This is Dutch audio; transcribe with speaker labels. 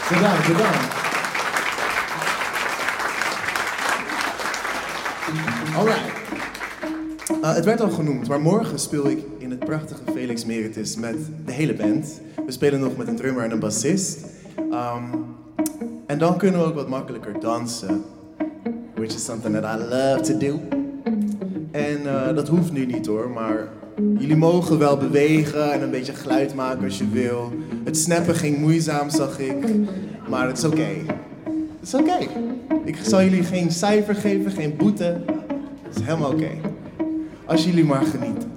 Speaker 1: Gedaan. Alright. Het werd al genoemd, maar morgen speel ik in het prachtige Felix Meritis met de hele band. We spelen nog met een drummer en een bassist. En dan kunnen we ook wat makkelijker dansen. Which is something that I love to do. En dat hoeft nu niet hoor, maar jullie mogen wel bewegen en een beetje geluid maken als je wil. Het snappen ging moeizaam, zag ik. Maar het is oké. Het is oké. Ik zal jullie geen cijfer geven, geen boete. Het is helemaal oké. Als jullie maar genieten.